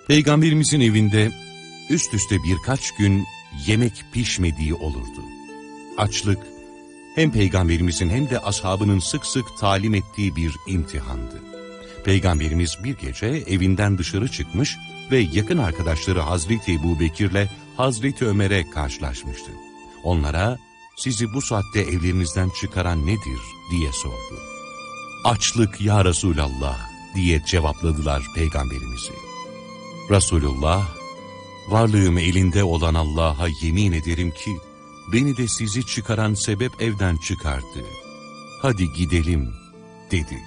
Peygamberimizin evinde üst üste birkaç gün yemek pişmediği olurdu. Açlık hem Peygamberimizin hem de ashabının sık sık talim ettiği bir imtihandı. Peygamberimiz bir gece evinden dışarı çıkmış ve yakın arkadaşları Hazreti Ebubekir'le Hazreti Ömer'e karşılaşmıştı. Onlara, "Sizi bu saatte evlerinizden çıkaran nedir?" diye sordu. "Açlık ya Resulallah," diye cevapladılar Peygamberimizi. Resulullah, "Varlığım elinde olan Allah'a yemin ederim ki, beni de sizi çıkaran sebep evden çıkardı. Hadi gidelim," dedi.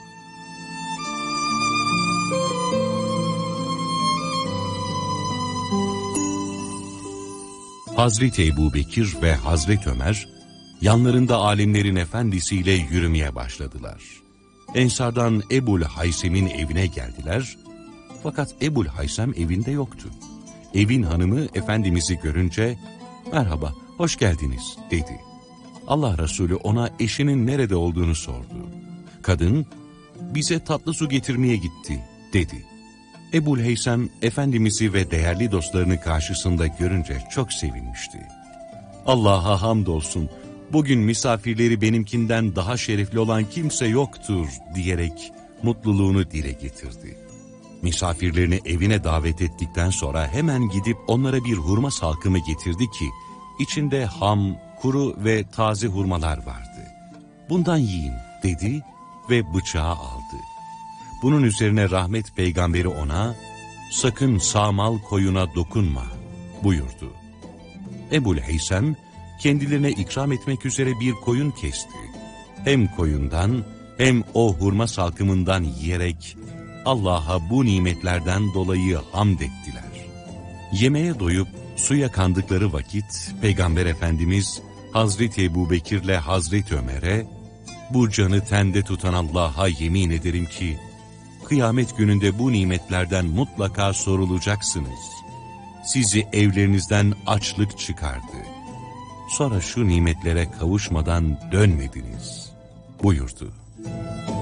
Hazreti Ebubekir ve Hazreti Ömer, yanlarında alemlerin efendisiyle yürümeye başladılar. Ensardan Ebul Haysem'in evine geldiler, fakat Ebul Haysem evinde yoktu. Evin hanımı Efendimiz'i görünce, "Merhaba, hoş geldiniz," dedi. Allah Resulü ona eşinin nerede olduğunu sordu. Kadın, "Bize tatlı su getirmeye gitti," dedi. Ebul Haysem, Efendimiz'i ve değerli dostlarını karşısında görünce çok sevinmişti. "Allah'a hamdolsun, bugün misafirleri benimkinden daha şerefli olan kimse yoktur," diyerek mutluluğunu dile getirdi. Misafirlerini evine davet ettikten sonra hemen gidip onlara bir hurma salkımı getirdi ki, içinde ham, kuru ve taze hurmalar vardı. "Bundan yiyin," dedi ve bıçağı aldı. Bunun üzerine rahmet peygamberi ona, "Sakın sağmal koyuna dokunma," buyurdu. Ebul Haysem, kendilerine ikram etmek üzere bir koyun kesti. Hem koyundan hem o hurma salkımından yiyerek Allah'a bu nimetlerden dolayı hamd ettiler. Yemeğe doyup suya kandıkları vakit Peygamber Efendimiz Hazreti Ebubekir'le Hazreti Ömer'e, "Bu canı tende tutan Allah'a yemin ederim ki, kıyamet gününde bu nimetlerden mutlaka sorulacaksınız. Sizi evlerinizden açlık çıkardı. Sonra şu nimetlere kavuşmadan dönmediniz," buyurdu.